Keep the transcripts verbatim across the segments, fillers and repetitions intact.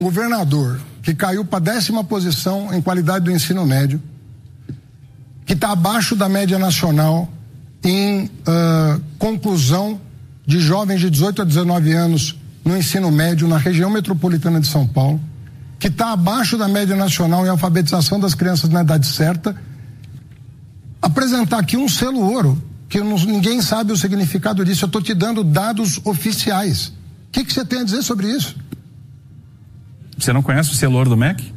Governador que caiu para a décima posição em qualidade do ensino médio, que está abaixo da média nacional em uh, conclusão de jovens de dezoito a dezenove anos no ensino médio na região metropolitana de São Paulo, que está abaixo da média nacional em alfabetização das crianças na idade certa, apresentar aqui um selo ouro, que não, ninguém sabe o significado disso. Eu estou te dando dados oficiais. O que, que você tem a dizer sobre isso? Você não conhece o selo ouro do M E C?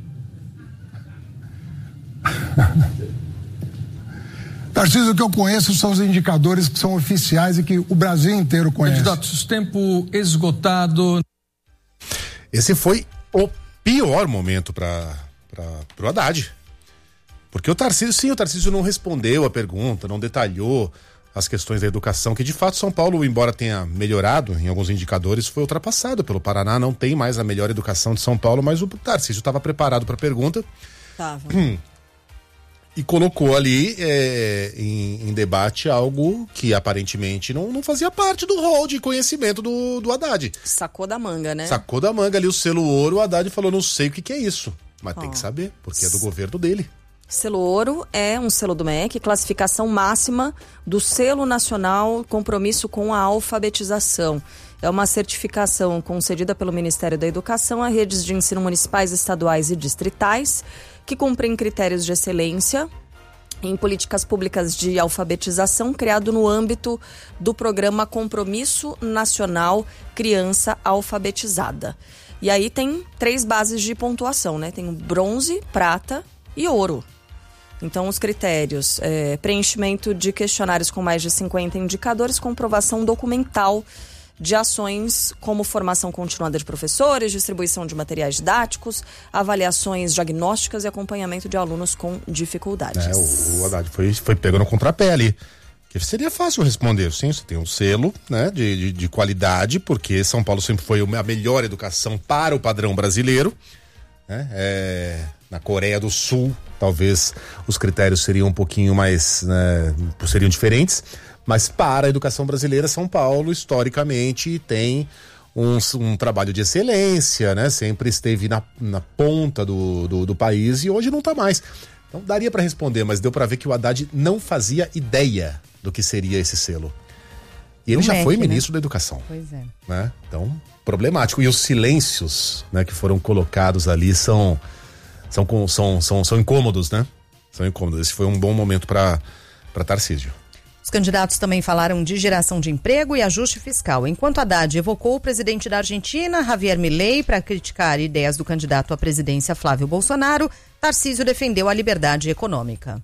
Tarcísio, o que eu conheço são os indicadores que são oficiais e que o Brasil inteiro conhece. Candidatos, tempo esgotado. Esse foi o pior momento para o Haddad. Porque o Tarcísio, sim, o Tarcísio não respondeu a pergunta, não detalhou as questões da educação, que de fato São Paulo, embora tenha melhorado em alguns indicadores, foi ultrapassado pelo Paraná, não tem mais a melhor educação de São Paulo, mas o Tarcísio estava preparado para a pergunta. Tava. Hum. E colocou ali é, em, em debate algo que aparentemente não, não fazia parte do rol de conhecimento do, do Haddad. Sacou da manga, né? Sacou da manga ali o selo ouro, o Haddad falou, não sei o que, que é isso, mas oh. tem que saber, porque é do governo dele. Selo ouro é um selo do M E C, classificação máxima do Selo Nacional Compromisso com a Alfabetização. É uma certificação concedida pelo Ministério da Educação a redes de ensino municipais, estaduais e distritais que cumprem critérios de excelência em políticas públicas de alfabetização, criado no âmbito do programa Compromisso Nacional Criança Alfabetizada. E aí tem três bases de pontuação, né? Tem o bronze, prata e ouro. Então, os critérios, é, preenchimento de questionários com mais de cinquenta indicadores, comprovação documental de ações como formação continuada de professores, distribuição de materiais didáticos, avaliações diagnósticas e acompanhamento de alunos com dificuldades. É, o, o Haddad foi, foi pego no contrapé ali. Que seria fácil responder, sim, você tem um selo, né, de, de, de qualidade, porque São Paulo sempre foi a melhor educação para o padrão brasileiro, né? É, na Coreia do Sul, talvez os critérios seriam um pouquinho mais, né, seriam diferentes, mas para a educação brasileira, São Paulo, historicamente, tem um, um trabalho de excelência, né? Sempre esteve na, na ponta do, do, do país e hoje não está mais. Então daria para responder, mas deu para ver que o Haddad não fazia ideia do que seria esse selo. E ele o já M E C, foi ministro, né, da Educação. Pois é. Né? Então, problemático. E os silêncios, né, que foram colocados ali são, são, são, são, são incômodos, né? São incômodos. Esse foi um bom momento para para Tarcísio. Os candidatos também falaram de geração de emprego e ajuste fiscal. Enquanto Haddad evocou o presidente da Argentina, Javier Milei, para criticar ideias do candidato à presidência Flávio Bolsonaro, Tarcísio defendeu a liberdade econômica.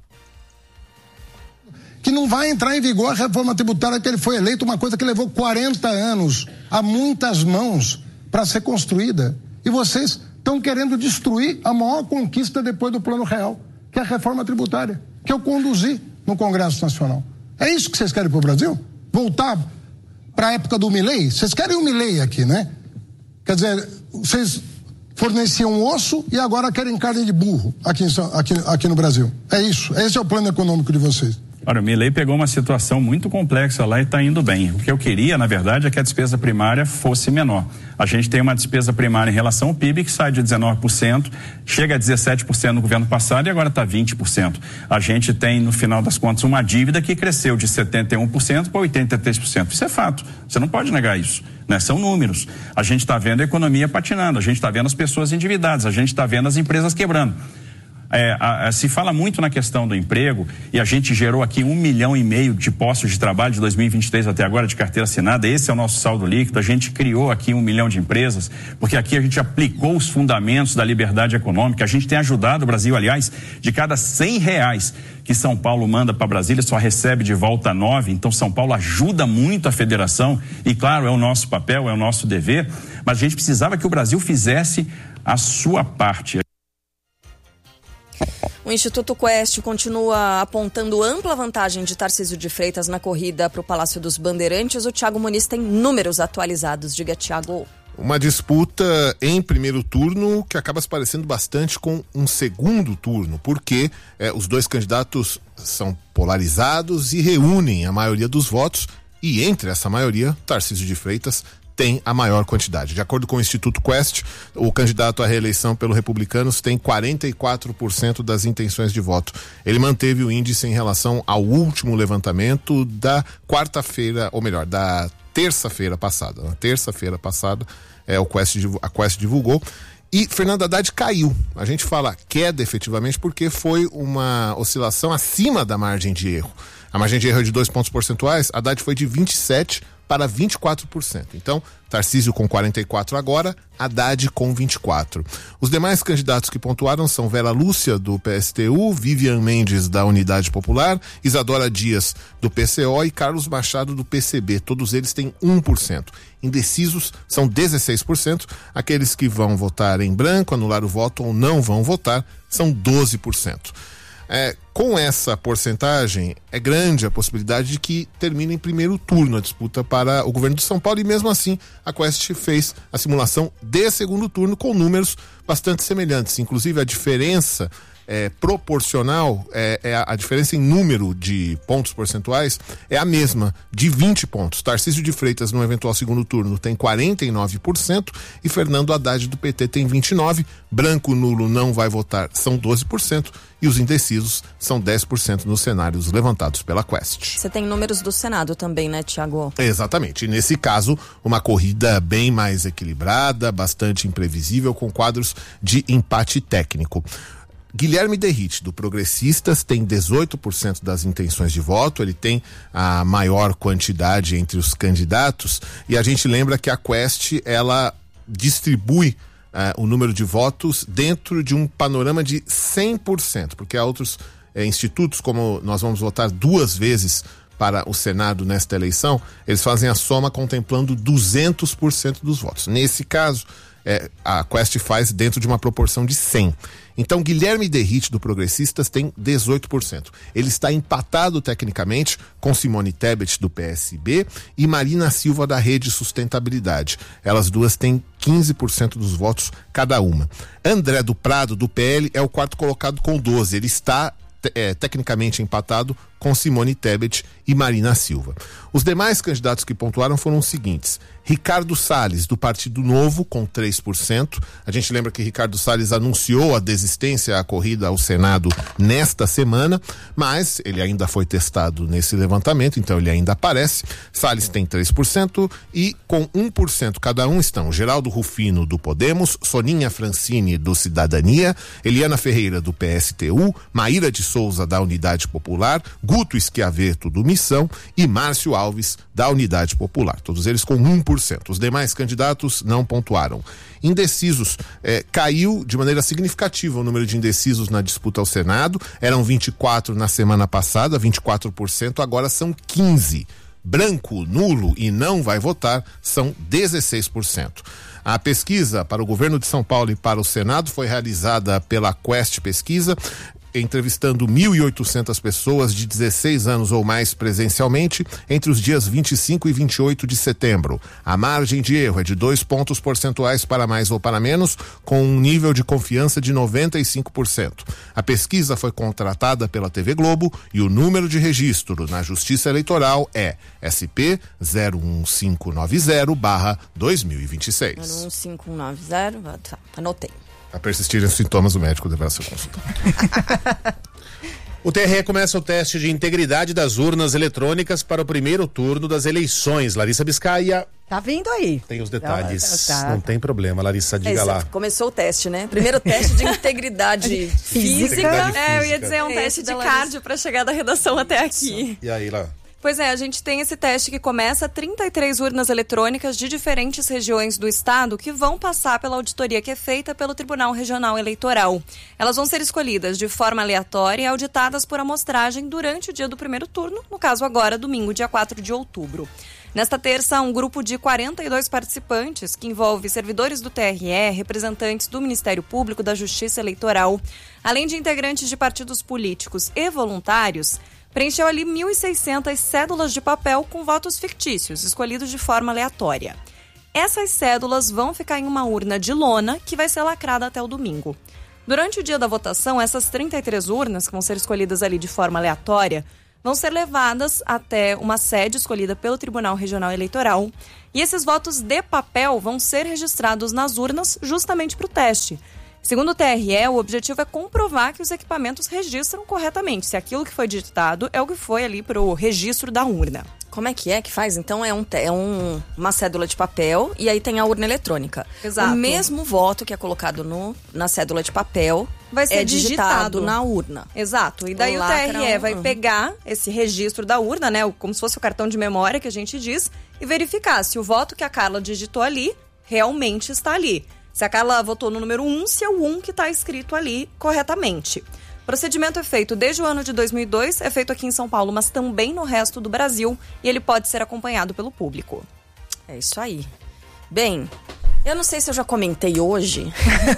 Que não vai entrar em vigor a reforma tributária que ele foi eleito, uma coisa que levou quarenta anos, a muitas mãos, para ser construída. E vocês estão querendo destruir a maior conquista depois do Plano Real, que é a reforma tributária, que eu conduzi no Congresso Nacional. É isso que vocês querem para o Brasil? Voltar para a época do Milei? Vocês querem o Milei aqui, né? Quer dizer, vocês forneciam osso e agora querem carne de burro aqui, em, aqui, aqui no Brasil. É isso, esse é o plano econômico de vocês. Olha, o Milei pegou uma situação muito complexa lá e está indo bem. O que eu queria, na verdade, é que a despesa primária fosse menor. A gente tem uma despesa primária em relação ao P I B que sai de dezenove por cento, chega a dezessete por cento no governo passado e agora está vinte por cento. A gente tem, no final das contas, uma dívida que cresceu de setenta e um por cento para oitenta e três por cento. Isso é fato. Você não pode negar isso, né? São números. A gente está vendo a economia patinando, a gente está vendo as pessoas endividadas, a gente está vendo as empresas quebrando. É, a, a, se fala muito na questão do emprego e a gente gerou aqui um milhão e meio de postos de trabalho de dois mil e vinte e três até agora de carteira assinada. Esse é o nosso saldo líquido. A gente criou aqui um milhão de empresas porque aqui a gente aplicou os fundamentos da liberdade econômica. A gente tem ajudado o Brasil, aliás, de cada cem reais que São Paulo manda para Brasília só recebe de volta nove. Então São Paulo ajuda muito a federação e, claro, é o nosso papel, é o nosso dever, mas a gente precisava que o Brasil fizesse a sua parte. O Instituto Quest continua apontando ampla vantagem de Tarcísio de Freitas na corrida para o Palácio dos Bandeirantes. O Thiago Muniz tem números atualizados. Diga, Thiago. Uma disputa em primeiro turno que acaba se parecendo bastante com um segundo turno, porque eh, os dois candidatos são polarizados e reúnem a maioria dos votos, e entre essa maioria, Tarcísio de Freitas tem a maior quantidade. De acordo com o Instituto Quest, o candidato à reeleição pelo Republicanos tem quarenta e quatro por cento das intenções de voto. Ele manteve o índice em relação ao último levantamento da quarta-feira, ou melhor, da terça-feira passada. Na terça-feira passada, é, o Quest, a Quest divulgou. E Fernando Haddad caiu. A gente fala queda efetivamente porque foi uma oscilação acima da margem de erro. A margem de erro é de dois pontos percentuais, Haddad foi de vinte e sete para vinte e quatro por cento. Então, Tarcísio com quarenta e quatro agora, Haddad com vinte e quatro. Os demais candidatos que pontuaram são Vera Lúcia, do P S T U, Vivian Mendes, da Unidade Popular, Isadora Dias, do P C O e Carlos Machado, do P C B. Todos eles têm um por cento. Indecisos são dezesseis por cento. Aqueles que vão votar em branco, anular o voto ou não vão votar, são doze por cento. É, com essa porcentagem, é grande a possibilidade de que termine em primeiro turno a disputa para o governo de São Paulo, e mesmo assim a Quest fez a simulação de segundo turno com números bastante semelhantes. Inclusive a diferença é, proporcional, é, é a, a diferença em número de pontos percentuais é a mesma, de vinte pontos. Tarcísio de Freitas no eventual segundo turno tem quarenta e nove por cento e Fernando Haddad do P T tem vinte e nove por cento. Branco nulo não vai votar, são doze por cento. E os indecisos são dez por cento nos cenários levantados pela Quest. Você tem números do Senado também, né, Tiago? Exatamente. E nesse caso, uma corrida bem mais equilibrada, bastante imprevisível, com quadros de empate técnico. Guilherme Derrite, do Progressistas, tem dezoito por cento das intenções de voto, ele tem a maior quantidade entre os candidatos, e a gente lembra que a Quest, ela distribui Uh, o número de votos dentro de um panorama de cem por cento, porque há outros uh, institutos, como nós vamos votar duas vezes para o Senado nesta eleição, eles fazem a soma contemplando duzentos por cento dos votos. Nesse caso, uh, a Quest faz dentro de uma proporção de cem. Então, Guilherme Derrite, do Progressistas, tem dezoito por cento. Ele está empatado tecnicamente com Simone Tebet, do P S B, e Marina Silva, da Rede Sustentabilidade. Elas duas têm quinze por cento dos votos cada uma. André do Prado, do P L, é o quarto colocado com doze. Ele está é, tecnicamente empatado com Simone Tebet e Marina Silva. Os demais candidatos que pontuaram foram os seguintes: Ricardo Salles, do Partido Novo, com três por cento. A gente lembra que Ricardo Salles anunciou a desistência à corrida ao Senado nesta semana, mas ele ainda foi testado nesse levantamento, então ele ainda aparece. Salles tem três por cento e com um por cento cada um estão Geraldo Rufino, do Podemos, Soninha Francini, do Cidadania, Eliana Ferreira, do P S T U, Maíra de Souza, da Unidade Popular, Guto Schiavetto, do Missão, e Márcio Alves, da Unidade Popular. Todos eles com um por cento. Os demais candidatos não pontuaram. Indecisos, eh, caiu de maneira significativa o número de indecisos na disputa ao Senado. Eram vinte e quatro na semana passada, vinte e quatro por cento, agora são quinze. Branco, nulo e não vai votar são dezesseis por cento. A pesquisa para o governo de São Paulo e para o Senado foi realizada pela Quest Pesquisa, entrevistando mil e oitocentas pessoas de dezesseis anos ou mais presencialmente entre os dias vinte e cinco e vinte e oito de setembro. A margem de erro é de dois pontos percentuais para mais ou para menos, com um nível de confiança de noventa e cinco por cento. A pesquisa foi contratada pela T V Globo e o número de registro na Justiça Eleitoral é S P zero um cinco nove zero barra dois mil e vinte e seis. zero um cinco nove zero, tá, anotei. A persistirem os sintomas, o médico deverá ser consultado. O T R E começa o teste de integridade das urnas eletrônicas para o primeiro turno das eleições. Larissa Biscaia. Tá vindo aí. Tem os detalhes. Tá, tá. Não tem problema, Larissa, diga é, lá. Começou o teste, né? Primeiro teste de integridade física. Integridade É, eu ia física. dizer, é um Esse teste de da Larissa. cardio pra chegar da redação até aqui. E aí, lá? Pois é, a gente tem esse teste que começa trinta e três urnas eletrônicas de diferentes regiões do estado que vão passar pela auditoria que é feita pelo Tribunal Regional Eleitoral. Elas vão ser escolhidas de forma aleatória e auditadas por amostragem durante o dia do primeiro turno, no caso agora, domingo, dia quatro de outubro. Nesta terça, um grupo de quarenta e dois participantes, que envolve servidores do T R E, representantes do Ministério Público, da Justiça Eleitoral, além de integrantes de partidos políticos e voluntários, preencheu ali mil e seiscentas cédulas de papel com votos fictícios, escolhidos de forma aleatória. Essas cédulas vão ficar em uma urna de lona que vai ser lacrada até o domingo. Durante o dia da votação, essas trinta e três urnas, que vão ser escolhidas ali de forma aleatória, vão ser levadas até uma sede escolhida pelo Tribunal Regional Eleitoral. E esses votos de papel vão ser registrados nas urnas justamente para o teste. Segundo o T R E, o objetivo é comprovar que os equipamentos registram corretamente, se aquilo que foi digitado é o que foi ali para o registro da urna. Como é que é que faz? Então é, um, é um, uma cédula de papel e aí tem a urna eletrônica. Exato. O mesmo voto que é colocado no, na cédula de papel vai ser é digitado. digitado na urna. Exato. E daí o, o T R E vai pegar esse registro da urna, né, como se fosse o cartão de memória que a gente diz, e verificar se o voto que a Carla digitou ali realmente está ali. Se a Carla votou no número um, se é o um que está escrito ali corretamente. O procedimento é feito desde o ano de dois mil e dois, é feito aqui em São Paulo, mas também no resto do Brasil, e ele pode ser acompanhado pelo público. É isso aí. Bem, eu não sei se eu já comentei hoje.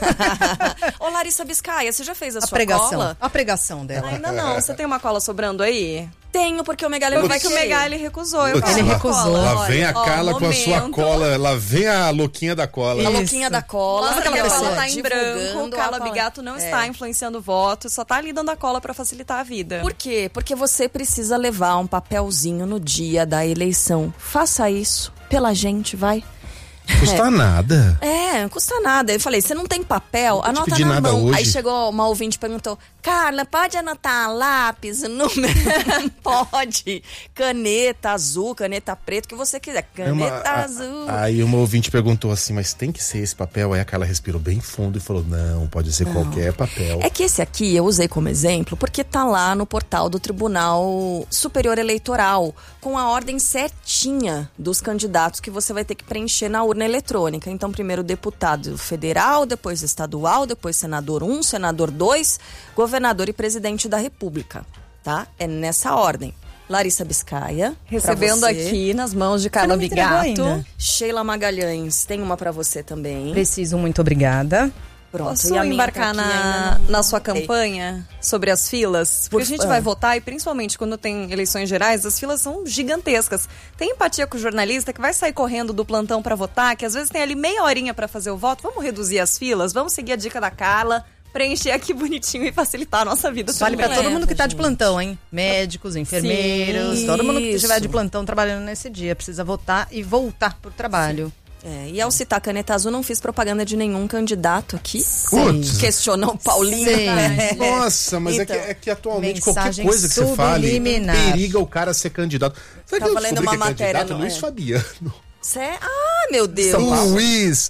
Ô, Larissa Biscaia, você já fez a, a sua pregação. cola? A pregação dela. Ainda não. Você tem uma cola sobrando aí? Tenho, porque o Megali não vai que o Megali recusou. Eu Ele recusou. Lá Olha, vem a ó, Carla com a momento. sua cola. Lá vem a louquinha da cola. A Isso. louquinha da cola. Nossa, aquela a pessoa cola tá em branco, divulgando Carla a cola. Bigato não É. está influenciando o voto, só tá ali dando a cola pra facilitar a vida. Por quê? Porque você precisa levar um papelzinho no dia da eleição. Faça isso pela gente, vai. Custa nada. É, não custa nada. Eu falei, você não tem papel? Não te Anota pedi na nada mão. hoje. Aí chegou uma ouvinte e perguntou, Carla, pode anotar lápis, número? Pode. Caneta azul, caneta preta, o que você quiser. Caneta Uma- a- azul. Aí uma ouvinte perguntou assim, mas tem que ser esse papel? Aí a Carla respirou bem fundo e falou, não, pode ser qualquer papel. É que esse aqui eu usei como exemplo porque tá lá no portal do Tribunal Superior Eleitoral, com a ordem certinha dos candidatos que você vai ter que preencher na urna eletrônica. Então, primeiro deputado federal, depois estadual, depois senador um, senador dois, governador e presidente da República, tá? É nessa ordem. Larissa Biscaia, Recebendo pra você. aqui nas mãos de Carla não me entregou Bigato. ainda. Sheila Magalhães, tem uma pra você também. Preciso, muito obrigada. Pronto. Posso E a minha embarcar tá aqui, na, ainda não- na sua campanha sobre as filas? Porque Por a gente fa- vai votar e principalmente quando tem eleições gerais, as filas são gigantescas. Tem empatia com o jornalista que vai sair correndo do plantão pra votar, que às vezes tem ali meia horinha pra fazer o voto. Vamos reduzir as filas? Vamos seguir a dica da Carla, preencher aqui bonitinho e facilitar a nossa vida Vale também. pra todo É, mundo que tá de gente. plantão, hein? Médicos, enfermeiros, Sim, todo mundo que isso. estiver de plantão trabalhando nesse dia. Precisa votar e voltar pro trabalho. É, e ao citar caneta azul, não fiz propaganda de nenhum candidato aqui. Putz. Questionou o Paulinho. Sim. É. Nossa, mas Então, é, que, é que atualmente qualquer mensagem coisa que você fale subliminar. periga o cara ser candidato. Sabe Tava que eu lendo descobri uma que é matéria, candidato? não Luiz é? Fabiano. Cê- Ah, meu Deus. Luiz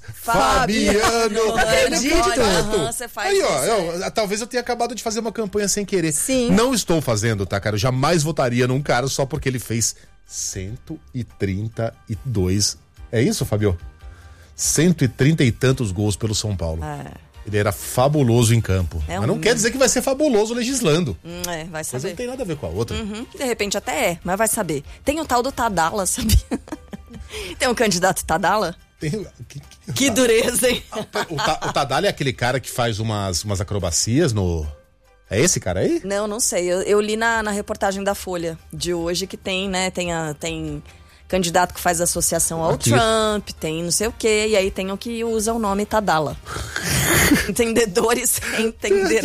Fabiano. Acredito. Candidato. Aham, você faz Aí, ó, isso. eu- talvez eu tenha acabado de fazer uma campanha sem querer. Sim. Não estou fazendo, tá, cara? Eu jamais votaria num cara só porque ele fez cento e trinta e dois. É isso, Fabio? cento e trinta e tantos gols pelo São Paulo. É. Ele era fabuloso em campo. É mas não um- quer dizer que vai ser fabuloso legislando. Hum, é, vai Mas saber. não tem nada a ver com a outra. Uhum, de repente até é, mas vai saber. Tem o tal do Tadala, sabia? Tem um candidato Tadala? Tem- que- que- Que dureza, hein? O, Ta, o Tadala é aquele cara que faz umas, umas acrobacias no. É esse cara aí? Não, não sei. Eu, eu li na, na reportagem da Folha de hoje que tem, né? Tem, a, tem candidato que faz associação ao Aqui. Trump, tem não sei o quê, e aí tem o que usa o nome Tadala. Entendedores entenderão.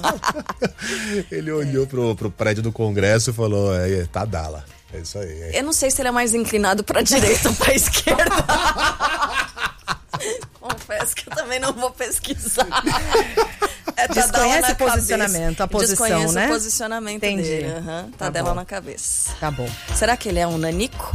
Ele olhou pro, pro prédio do Congresso e falou: é, é Tadala. É isso aí. É. Eu não sei se ele é mais inclinado pra direita ou pra esquerda. Confesso que eu também não vou pesquisar. É Tadala Desconhece na o posicionamento, cabeça. a posição, Desconhece né? o posicionamento Entendi. dele. Uhum. Tá Tadala bom. na cabeça. Tá bom. Será que ele é um nanico?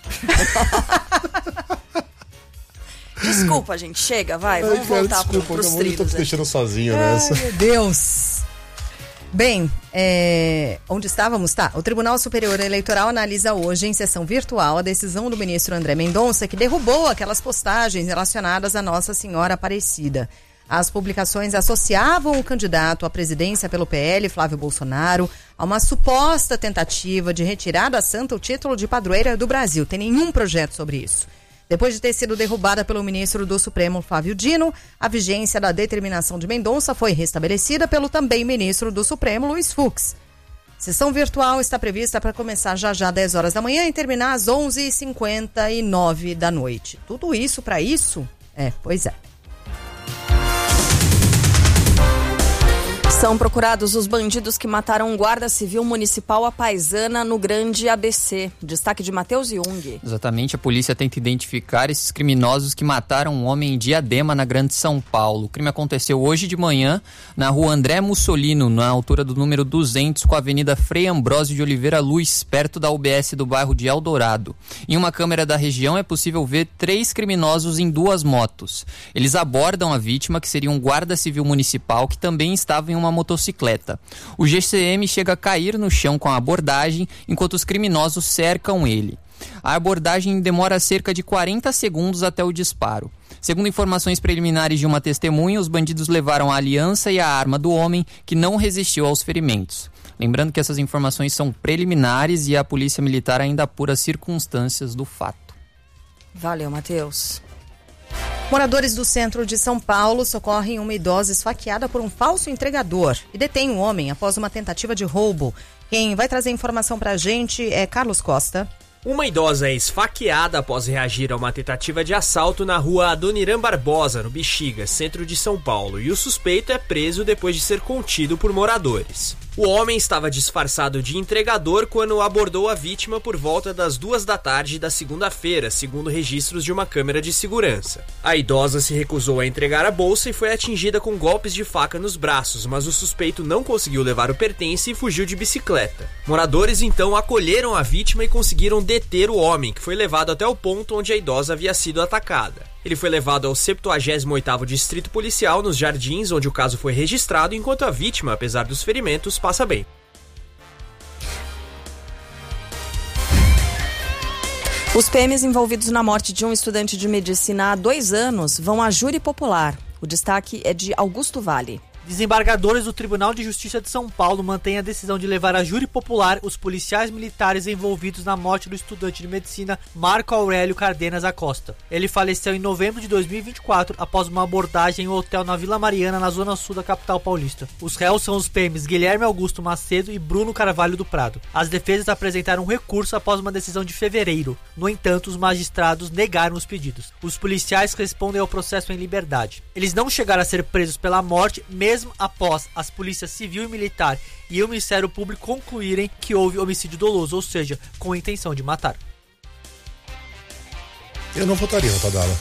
Desculpa, gente. Chega, vai. Vamos Ai, cara, voltar pro, desculpa, pros eu tô te trilhos. aqui. deixando sozinho nessa. Ai, meu Deus. Bem, é, onde estávamos? Tá. O Tribunal Superior Eleitoral analisa hoje, em sessão virtual, a decisão do ministro André Mendonça, que derrubou aquelas postagens relacionadas a Nossa Senhora Aparecida. As publicações associavam o candidato à presidência pelo P L, Flávio Bolsonaro, a uma suposta tentativa de retirar da santa o título de padroeira do Brasil. Tem nenhum projeto sobre isso. Depois de ter sido derrubada pelo ministro do Supremo, Flávio Dino, a vigência da determinação de Mendonça foi restabelecida pelo também ministro do Supremo, Luiz Fux. Sessão virtual está prevista para começar já já às dez horas da manhã e terminar às onze e cinquenta e nove da noite. Tudo isso para isso? É, pois é. São procurados os bandidos que mataram um guarda civil municipal à Paisana no Grande A B C. Destaque de Matheus Jung. Exatamente, a polícia tenta identificar esses criminosos que mataram um homem em Diadema, na Grande São Paulo. O crime aconteceu hoje de manhã na rua André Mussolino, na altura do número duzentos, com a Avenida Frei Ambrósio de Oliveira Luz, perto da U B S do bairro de Eldorado. Em uma câmera da região é possível ver três criminosos em duas motos. Eles abordam a vítima, que seria um guarda civil municipal que também estava em uma motocicleta. O G C M chega a cair no chão com a abordagem, enquanto os criminosos cercam ele. A abordagem demora cerca de quarenta segundos até o disparo. Segundo informações preliminares de uma testemunha, os bandidos levaram a aliança e a arma do homem, que não resistiu aos ferimentos. Lembrando que essas informações são preliminares e a Polícia Militar ainda apura as circunstâncias do fato. Valeu, Matheus. Moradores do centro de São Paulo socorrem uma idosa esfaqueada por um falso entregador e detêm um homem após uma tentativa de roubo. Quem vai trazer informação pra gente é Carlos Costa. Uma idosa é esfaqueada após reagir a uma tentativa de assalto na rua Adoniran Barbosa, no Bexiga, centro de São Paulo, e o suspeito é preso depois de ser contido por moradores. O homem estava disfarçado de entregador quando abordou a vítima por volta das duas da tarde da segunda-feira, segundo registros de uma câmera de segurança. A idosa se recusou a entregar a bolsa e foi atingida com golpes de faca nos braços, mas o suspeito não conseguiu levar o pertence e fugiu de bicicleta. Moradores então acolheram a vítima e conseguiram deter o homem, que foi levado até o ponto onde a idosa havia sido atacada. Ele foi levado ao septuagésimo oitavo Distrito Policial, nos Jardins, onde o caso foi registrado, enquanto a vítima, apesar dos ferimentos, passa bem. Os P Ms envolvidos na morte de um estudante de medicina há dois anos vão à júri popular. O destaque é de Augusto Vale. Desembargadores do Tribunal de Justiça de São Paulo mantêm a decisão de levar a júri popular os policiais militares envolvidos na morte do estudante de medicina Marco Aurélio Cardenas Acosta. Ele faleceu em novembro de dois mil e vinte e quatro após uma abordagem em um hotel na Vila Mariana, na zona sul da capital paulista. Os réus são os P Ms Guilherme Augusto Macedo e Bruno Carvalho do Prado. As defesas apresentaram um recurso após uma decisão de fevereiro. No entanto, os magistrados negaram os pedidos. Os policiais respondem ao processo em liberdade. Eles não chegaram a ser presos pela morte, mesmo Mesmo após as polícias civil e militar e o Ministério Público concluírem que houve homicídio doloso, ou seja, com a intenção de matar. Eu não votaria no Tadala.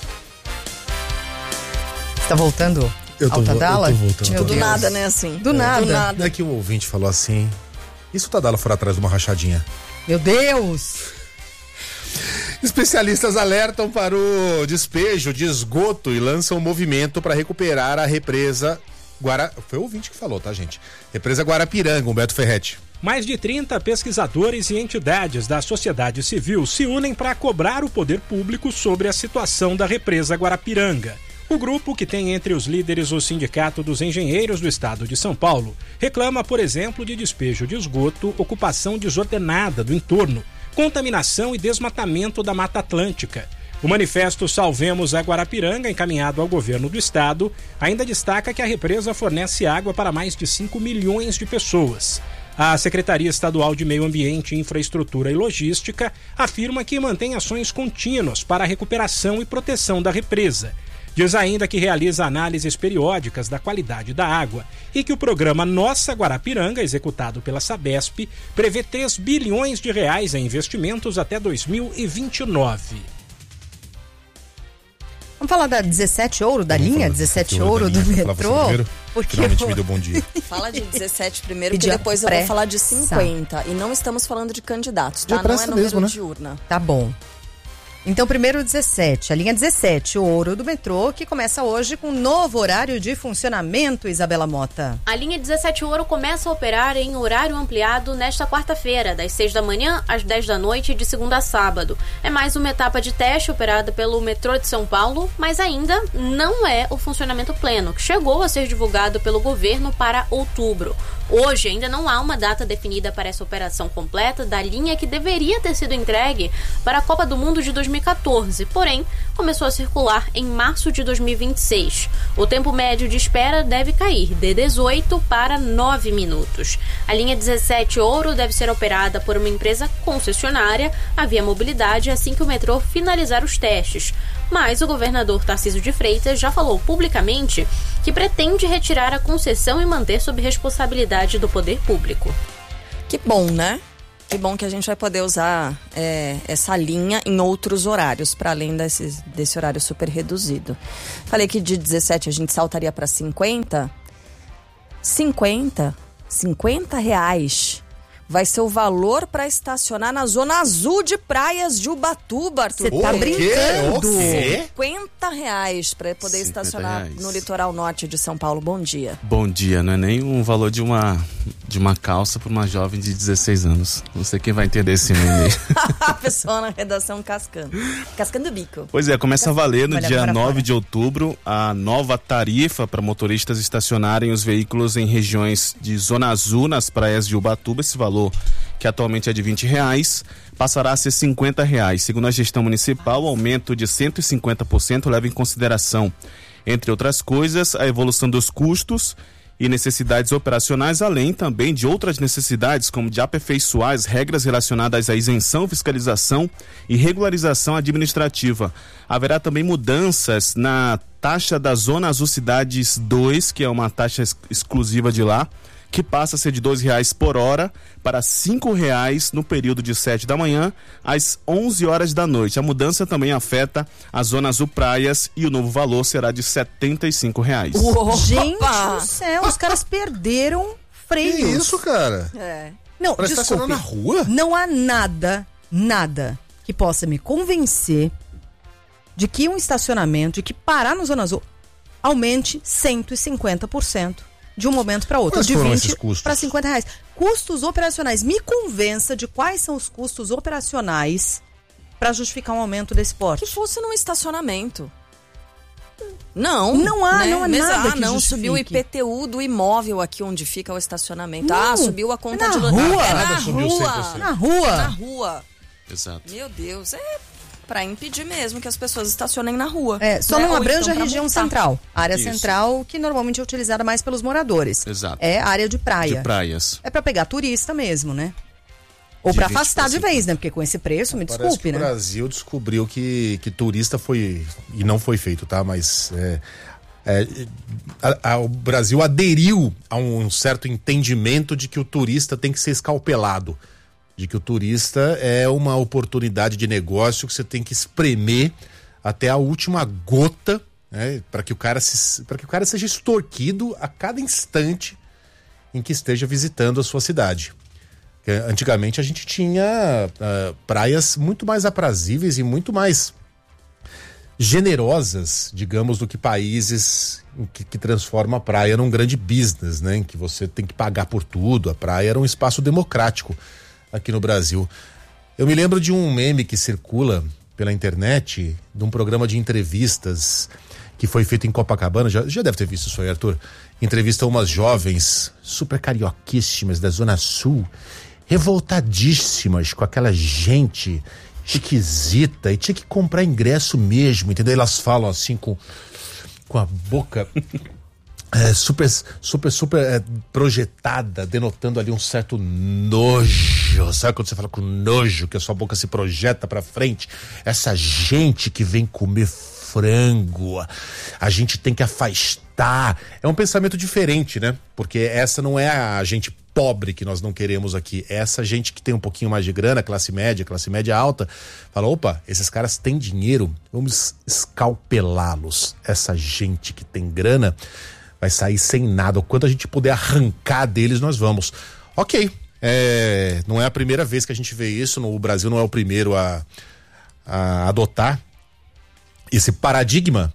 Você tá voltando eu tô, ao Tadala? Eu tô voltando. Meu, do nada, né, assim? Do é, nada. Do nada. Não é que o ouvinte falou assim, e se o Tadala for atrás de uma rachadinha? Meu Deus! Especialistas alertam para o despejo de esgoto e lançam um movimento para recuperar a represa Guara... Foi o ouvinte que falou, tá, gente? Represa Guarapiranga, Humberto Ferretti. Mais de trinta pesquisadores e entidades da sociedade civil se unem para cobrar o poder público sobre a situação da represa Guarapiranga. O grupo, que tem entre os líderes o Sindicato dos Engenheiros do Estado de São Paulo, reclama, por exemplo, de despejo de esgoto, ocupação desordenada do entorno, contaminação e desmatamento da Mata Atlântica. O manifesto Salvemos a Guarapiranga, encaminhado ao governo do estado, ainda destaca que a represa fornece água para mais de cinco milhões de pessoas. A Secretaria Estadual de Meio Ambiente, Infraestrutura e Logística afirma que mantém ações contínuas para a recuperação e proteção da represa. Diz ainda que realiza análises periódicas da qualidade da água e que o programa Nossa Guarapiranga, executado pela Sabesp, prevê três bilhões de reais em investimentos até dois mil e vinte e nove. Vamos falar da dezessete Ouro, da Vamos linha dezessete Ouro do metrô? Porque finalmente eu... me deu bom dia. Fala de dezessete primeiro, porque depois eu vou falar de cinquenta. E não estamos falando de candidatos, tá? Não é número mesmo, né? de urna. Tá bom. Então, primeiro dezessete, a linha dezessete Ouro do metrô, que começa hoje com um novo horário de funcionamento, Isabela Mota. A linha dezessete Ouro começa a operar em horário ampliado nesta quarta-feira, das seis da manhã às dez da noite, de segunda a sábado. É mais uma etapa de teste operada pelo metrô de São Paulo, mas ainda não é o funcionamento pleno, que chegou a ser divulgado pelo governo para outubro. Hoje ainda não há uma data definida para essa operação completa da linha, que deveria ter sido entregue para a Copa do Mundo de dois mil mil e quatorze, porém começou a circular em março de dois mil e vinte e seis. O tempo médio de espera deve cair de dezoito para nove minutos. A linha dezessete Ouro deve ser operada por uma empresa concessionária, a Via Mobilidade, assim que o metrô finalizar os testes. Mas o governador Tarcísio de Freitas já falou publicamente que pretende retirar a concessão e manter sob responsabilidade do poder público. Que bom, né? Que bom que a gente vai poder usar é, essa linha em outros horários, para além desse, desse horário super reduzido. Falei que de dezessete a gente saltaria para cinquenta. cinquenta, cinquenta reais vai ser o valor para estacionar na zona azul de praias de Ubatuba, Arthur. Você tá brincando? cinquenta reais para poder estacionar reais. No litoral norte de São Paulo. Bom dia. Bom dia, não é nem um valor de uma, de uma calça para uma jovem de dezesseis anos. Não sei quem vai entender esse meme. A pessoa na redação cascando. Cascando o bico. Pois é, começa Cascando. a valer no Olha dia nove fora. de outubro a nova tarifa para motoristas estacionarem os veículos em regiões de zona azul nas praias de Ubatuba. Esse valor, que atualmente é de vinte reais, passará a ser cinquenta reais. Segundo a gestão municipal, o aumento de cento e cinquenta por cento leva em consideração, entre outras coisas, a evolução dos custos e necessidades operacionais, além também de outras necessidades, como de aperfeiçoar as regras relacionadas à isenção, fiscalização e regularização administrativa. Haverá também mudanças na taxa da Zona Azul Cidades dois, que é uma taxa ex- exclusiva de lá, que passa a ser de dois reais por hora para cinco reais no período de sete da manhã às onze horas da noite. A mudança também afeta a Zona Azul Praias e o novo valor será de setenta e cinco reais. Uou, gente do céu, os caras perderam freios. Que isso, cara? É. Não, pra desculpe, estacionar na rua? Não há nada, nada que possa me convencer de que um estacionamento, de que parar no Zona Azul aumente cento e cinquenta por cento. De um momento para outro, Quais de foram vinte esses custos? para cinquenta reais. Custos operacionais. Me convença de quais são os custos operacionais para justificar um aumento desse porte. Que fosse num estacionamento. Não. Não há, né? não há Mesmo, nada ah, que não, justifique. subiu o I P T U do imóvel aqui onde fica o estacionamento. Não, ah, subiu a conta na de rua. É na Nada subiu rua. cem por cento. Na rua. Na rua. Exato. Meu Deus, é para impedir mesmo que as pessoas estacionem na rua. É, só né? não Ou abrange então a pra região multar. central. A área Isso. central, que normalmente é utilizada mais pelos moradores. Exato. É a área de praia. De praias. É para pegar turista mesmo, né? Ou para afastar de vez, né? Porque com esse preço, me Parece desculpe, que né? o Brasil descobriu que, que turista foi, e não foi feito, tá? Mas é, é, a- a- o Brasil aderiu a um certo entendimento de que o turista tem que ser escalpelado. De que o turista é uma oportunidade de negócio que você tem que espremer até a última gota, né? Para que o cara se, para que o cara seja extorquido a cada instante em que esteja visitando a sua cidade. Porque antigamente a gente tinha ah, praias muito mais aprazíveis e muito mais generosas, digamos, do que países em que, que transformam a praia num grande business, né? Em que você tem que pagar por tudo. A praia era um espaço democrático aqui no Brasil. Eu me lembro de um meme que circula pela internet, de um programa de entrevistas que foi feito em Copacabana. Já, já deve ter visto isso aí, Arthur. Entrevistam umas jovens super carioquíssimas da Zona Sul, revoltadíssimas com aquela gente esquisita, e tinha que comprar ingresso mesmo, entendeu? Elas falam assim com, com a boca é, super, super, super é, projetada, denotando ali um certo nojo. Sabe quando você fala com nojo, que a sua boca se projeta pra frente? Essa gente que vem comer frango, a gente tem que afastar. É um pensamento diferente, né? Porque essa não é a gente pobre que nós não queremos aqui. Essa gente que tem um pouquinho mais de grana, classe média, classe média alta, fala, opa, esses caras têm dinheiro, vamos escalpelá-los. Essa gente que tem grana vai sair sem nada. O quanto a gente puder arrancar deles, nós vamos. Ok, é, não é a primeira vez que a gente vê isso, no, o Brasil não é o primeiro a, a adotar esse paradigma,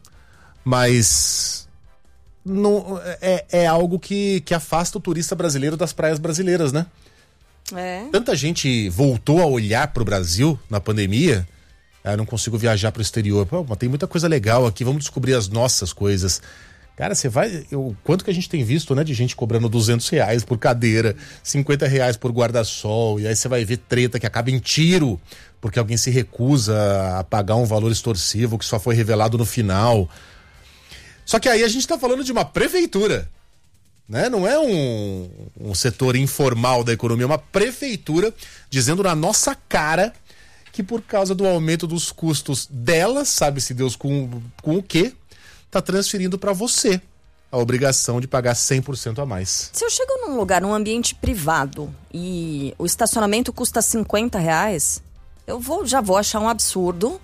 mas não, é, é algo que, que afasta o turista brasileiro das praias brasileiras, né? É. Tanta gente voltou a olhar pro Brasil na pandemia. Ah, não consigo viajar pro exterior. Pô, mas tem muita coisa legal aqui, vamos descobrir as nossas coisas. Cara, você vai... O quanto que a gente tem visto, né, de gente cobrando duzentos reais por cadeira, cinquenta reais por guarda-sol, e aí você vai ver treta que acaba em tiro, porque alguém se recusa a pagar um valor extorsivo que só foi revelado no final. Só que aí a gente tá falando de uma prefeitura, né? Não é um, um setor informal da economia, é uma prefeitura dizendo na nossa cara que por causa do aumento dos custos dela, sabe-se Deus com, com o quê, tá transferindo para você a obrigação de pagar cem por cento a mais. Se eu chego num lugar, num ambiente privado, e o estacionamento custa cinquenta reais, eu vou, já vou achar um absurdo.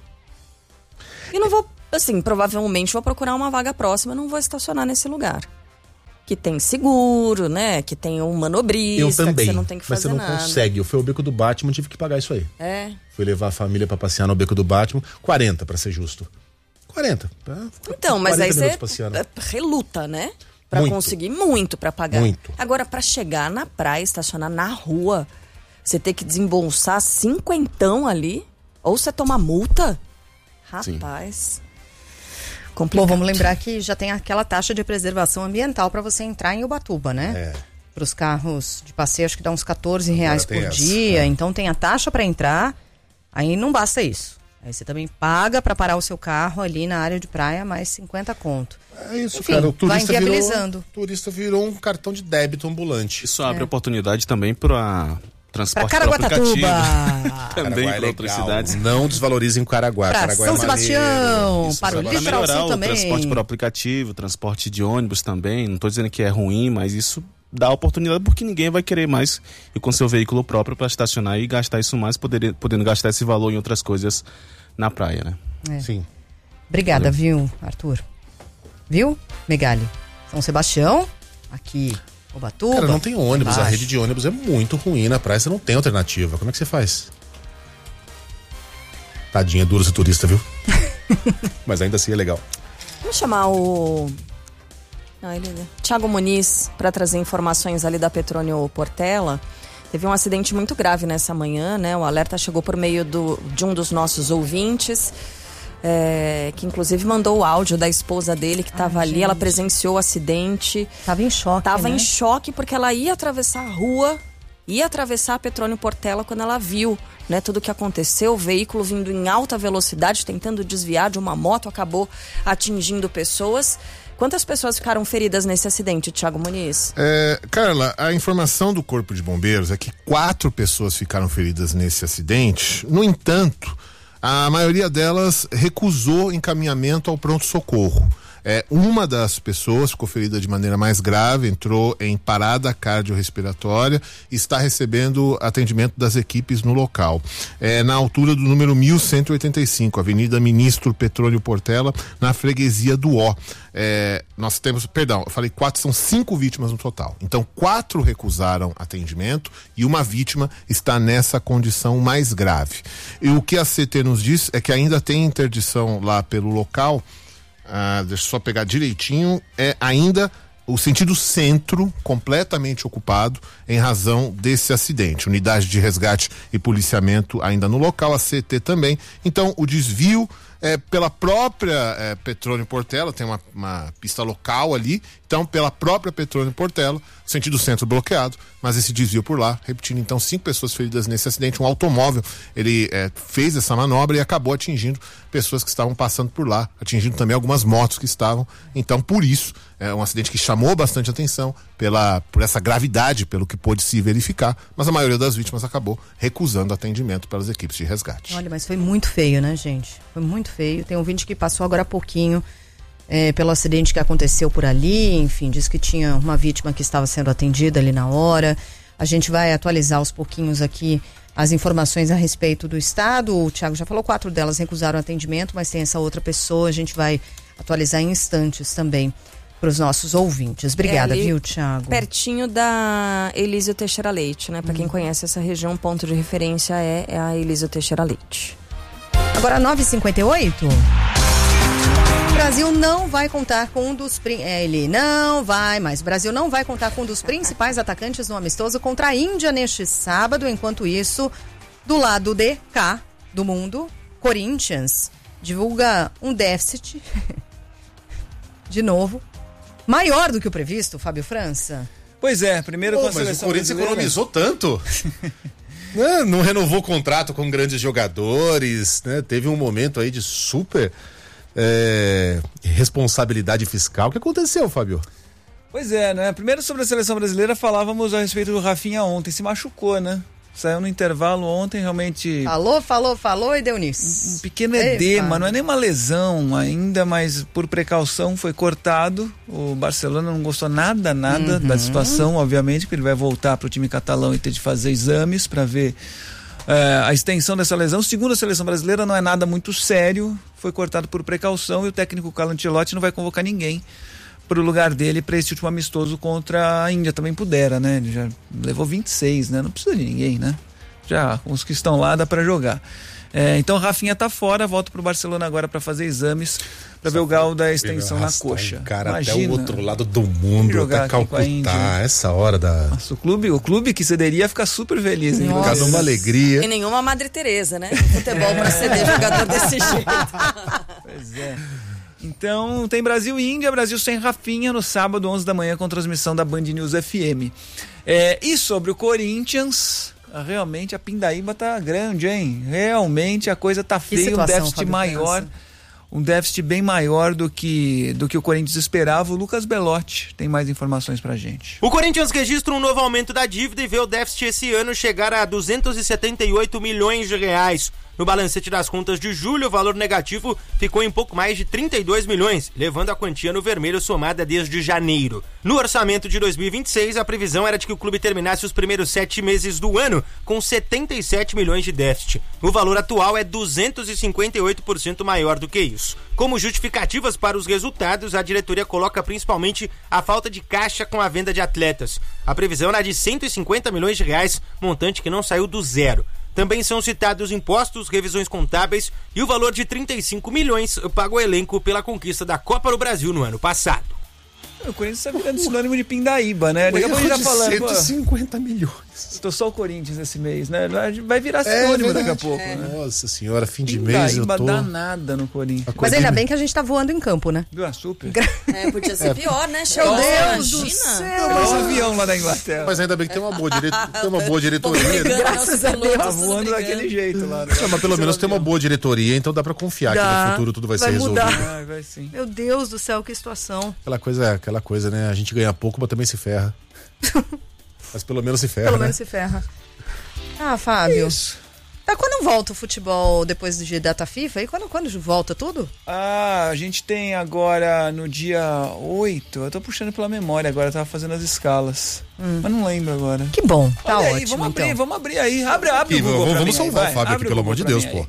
E não vou, assim, provavelmente vou procurar uma vaga próxima, não vou estacionar nesse lugar. Que tem seguro, né? Que tem um manobrista, eu também, que você não tem que fazer nada. Mas você não consegue. Eu fui ao Beco do Batman, tive que pagar isso aí. É. Fui levar a família pra passear no Beco do Batman, quarenta pra ser justo. quarenta. Então, mas aí você passeando. reluta, né? Pra muito. conseguir muito pra pagar. Muito. Agora, pra chegar na praia, estacionar na rua, você ter que desembolsar cinquentão ali, ou você toma multa, rapaz... Sim. Complicado. Bom, vamos lembrar que já tem aquela taxa de preservação ambiental para você entrar em Ubatuba, né? É. Para os carros de passeio, acho que dá uns quatorze reais por essa, dia. é. Então tem a taxa para entrar, aí não basta isso. Aí você também paga para parar o seu carro ali na área de praia, mais cinquenta conto. É isso, Enfim, cara. O turista vai inviabilizando. Virou, o turista virou um cartão de débito ambulante. Isso abre É. oportunidade também para... transporte pra por aplicativo. Também para outras cidades. Não desvalorizem Caraguá. Pra Caraguá São é Sebastião, Isso, para o Para litoral melhorar sul o também. transporte por aplicativo, transporte de ônibus também. Não estou dizendo que é ruim, mas isso dá oportunidade porque ninguém vai querer mais ir com seu veículo próprio para estacionar e gastar isso mais, poder, podendo gastar esse valor em outras coisas na praia, né? É. Sim. Obrigada, viu, Arthur? Viu, Megali? São Sebastião, aqui... Ubatuba, Cara, não tem ônibus, embaixo. a rede de ônibus é muito ruim na praia, você não tem alternativa. Como é que você faz? Tadinha, duro ser turista, viu? Mas ainda assim é legal. Vamos chamar o... Não, ele... Thiago Muniz para trazer informações ali da Petrônio Portela. Teve um acidente muito grave nessa manhã, né? O alerta chegou por meio do, de um dos nossos ouvintes. É, que inclusive mandou o áudio da esposa dele que estava ali, gente. Ela presenciou o acidente. Tava em choque, Tava né? em choque porque ela ia atravessar a rua, ia atravessar a Petrônio Portela quando ela viu, né, tudo o que aconteceu. O veículo vindo em alta velocidade, tentando desviar de uma moto, acabou atingindo pessoas. Quantas pessoas ficaram feridas nesse acidente, Thiago Muniz? É, Carla, a informação do Corpo de Bombeiros é que quatro pessoas ficaram feridas nesse acidente. No entanto, a maioria delas recusou encaminhamento ao pronto-socorro. É, uma das pessoas ficou ferida de maneira mais grave, entrou em parada cardiorrespiratória e está recebendo atendimento das equipes no local. É, na altura do número mil cento e oitenta e cinco, Avenida Ministro Petrônio Portela, na freguesia do Ó. É, nós temos, perdão, eu falei quatro, são cinco vítimas no total. Então, quatro recusaram atendimento e uma vítima está nessa condição mais grave. E o que a C T nos diz é que ainda tem interdição lá pelo local. Ah, deixa eu só pegar direitinho, é ainda o sentido centro completamente ocupado em razão desse acidente. Unidade de resgate e policiamento ainda no local, a C T também. Então, o desvio é pela própria é, Petrônio Portela, tem uma, uma pista local ali, então pela própria Petrônio Portela, sentido centro bloqueado, mas esse desvio por lá, repetindo, então cinco pessoas feridas nesse acidente, um automóvel, ele é, fez essa manobra e acabou atingindo pessoas que estavam passando por lá, atingindo também algumas motos que estavam, então por isso, é um acidente que chamou bastante atenção pela, por essa gravidade, pelo que pôde se verificar, mas a maioria das vítimas acabou recusando atendimento pelas equipes de resgate. Olha, mas foi muito feio, né, gente? Foi muito feio. Tem um ouvinte que passou agora há pouquinho é, pelo acidente que aconteceu por ali, enfim, disse que tinha uma vítima que estava sendo atendida ali na hora. A gente vai atualizar aos pouquinhos aqui as informações a respeito do estado. O Thiago já falou, quatro delas recusaram atendimento, mas tem essa outra pessoa, a gente vai atualizar em instantes também para os nossos ouvintes. Obrigada, é viu, Thiago? Pertinho da Elísio Teixeira Leite, né? Para Hum. quem conhece essa região, um ponto de referência é, é a Elísio Teixeira Leite. Agora, nove e cinquenta e oito. O Brasil não vai contar com um dos... É, ele não vai, mas o Brasil não vai contar com um dos principais atacantes no amistoso contra a Índia neste sábado. Enquanto isso, do lado de cá do mundo, Corinthians divulga um déficit, de novo, Maior do que o previsto, Fábio França? Pois é, primeiro Pô, com a mas seleção o Corinthians brasileira. economizou tanto. Né? Não renovou contrato com grandes jogadores, né? Teve um momento aí de super é, responsabilidade fiscal. O que aconteceu, Fábio? Pois é, né? Primeiro sobre a seleção brasileira, falávamos a respeito do Rafinha ontem. Se machucou, né? Saiu no intervalo ontem, realmente... Falou, falou, falou e deu nisso. Um pequeno edema, não é nem uma lesão ainda, mas por precaução foi cortado. O Barcelona não gostou nada, nada Uhum. da situação, obviamente, porque ele vai voltar para o time catalão e ter de fazer exames para ver é, a extensão dessa lesão. Segundo a seleção brasileira, não é nada muito sério, foi cortado por precaução e o técnico Carlo Ancelotti não vai convocar ninguém para o lugar dele para esse último amistoso contra a Índia. Também pudera, né? Ele já levou vinte e seis, né? Não precisa de ninguém, né? Já, os que estão lá dá para jogar. É, então, Rafinha tá fora, volta pro Barcelona agora para fazer exames, para ver o grau da extensão na coxa. Um cara Imagina, até o outro lado do mundo, jogar até aqui com a Índia, Calcutá, né? essa hora da... Nossa, o clube, o clube que cederia fica super feliz, hein? Ficar numa alegria. E nenhuma Madre Teresa, né? Futebol para ceder jogador desse jeito. Pois é. Então, tem Brasil e Índia, Brasil sem Rafinha, no sábado, onze da manhã, com transmissão da Band News F M. É, e sobre o Corinthians, realmente a pindaíba tá grande, hein? Realmente a coisa tá feia, um situação, déficit Fábio maior, França? um déficit bem maior do que, do que o Corinthians esperava. O Lucas Belotti tem mais informações pra gente. O Corinthians registra um novo aumento da dívida e vê o déficit esse ano chegar a duzentos e setenta e oito milhões de reais. No balancete das contas de julho, o valor negativo ficou em pouco mais de trinta e dois milhões, levando a quantia no vermelho somada desde janeiro. No orçamento de dois mil e vinte e seis, a previsão era de que o clube terminasse os primeiros sete meses do ano com setenta e sete milhões de déficit. O valor atual é duzentos e cinquenta e oito por cento maior do que isso. Como justificativas para os resultados, a diretoria coloca principalmente a falta de caixa com a venda de atletas. A previsão era de cento e cinquenta milhões de reais, montante que não saiu do zero. Também são citados impostos, revisões contábeis e o valor de trinta e cinco milhões pago ao elenco pela conquista da Copa do Brasil no ano passado. O Corinthians tá virando sinônimo de pindaíba, né? Daqui a pouco a gente tá falando, cento e cinquenta milhões. Tô só o Corinthians esse mês, né? Vai virar sinônimo É daqui a verdade. pouco. É. Né? Nossa senhora, fim de mês eu Pindaíba tô... danada no Corinthians. Mas ainda bem que a gente tá voando em campo, né? Viu a super? É, podia ser É. pior, né? Meu Chegou, Deus do imagina. céu! Mas um avião lá da Inglaterra. Mas ainda bem que tem uma boa, dire... tem uma boa diretoria. né? Graças a Deus. Tá voando daquele jeito lá. Né? Não, mas pelo menos tem uma boa diretoria, então dá pra confiar que Dá. no futuro tudo vai, Vai ser mudar. resolvido. Ah, vai sim. Meu Deus do céu, que situação. Aquela coisa, aquela coisa, né? A gente ganha pouco, mas também se ferra. Mas pelo menos se ferra, Pelo né? menos se ferra. Ah, Fábio. Tá, quando volta o futebol depois de data FIFA? E quando, quando volta tudo? Ah, a gente tem agora no dia oito, eu tô puxando pela memória agora, eu tava fazendo as escalas. Hum. Mas não lembro agora. Que bom, tá Olha aí, ótimo, vamos abrir, então. vamos abrir aí. Abre, abre Ih, o Google vamos pra vamos mim aí, salvar vai. o Fábio Abre aqui, pelo Google amor de pra Deus, mim pô. aí.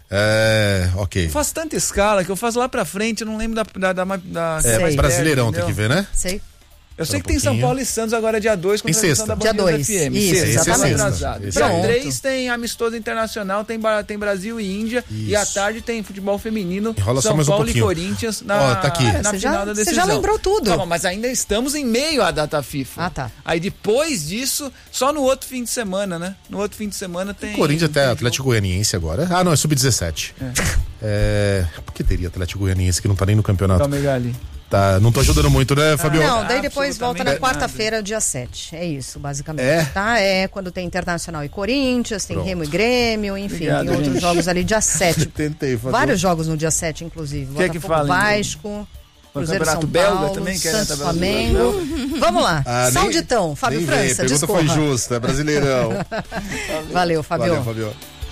É, ok. Eu faço tanta escala que eu faço lá pra frente, eu não lembro da... da, da, da É, mais Brasileirão perto, tem que entendeu? ver, né? Sei. Eu sei Espera que tem um São pouquinho. Paulo e Santos agora dia dois com Em transmissão sexta. da Dia Band News dois. F M. Isso, Sexta, esse é tá sexta. atrasado. Esse Dia é três tem amistoso internacional, tem, Ba- tem Brasil e Índia. E à Isso. tarde tem futebol feminino, Enrola só São mais um Paulo e pouquinho. Corinthians na, Ó, tá aqui. na Você final já- da você decisão. já lembrou tudo. Calma, mas ainda estamos em meio à data FIFA. Ah, tá. Aí depois disso, só no outro fim de semana, né? No outro fim de semana tem... Corinthians até tem Atlético Goianiense agora. Ah, não, é sub dezessete. É. Por que teria Atlético Goianiense que não tá nem no campeonato? Calma aí, Gali. Tá, não tô ajudando muito, né, Fabio? Não, daí depois volta na Absolutamente quarta-feira, dia sete. É isso, basicamente. É? Tá? É quando tem Internacional e Corinthians, tem Pronto. Remo e Grêmio, enfim, Obrigado, tem outros gente. jogos ali dia sete. Tentei fazer. Vários jogos no dia sete, inclusive. Quer que Botafogo, fale, Vasco, Cruzeiro Campeonato São belga Paulo, também, que é Santos na tabela do Flamengo. Vamos lá. Ah, nem- Sauditão, Fábio nem vem, França, a pergunta discorra. foi justa, é brasileirão. Valeu, Fabio. Valeu, Fabio.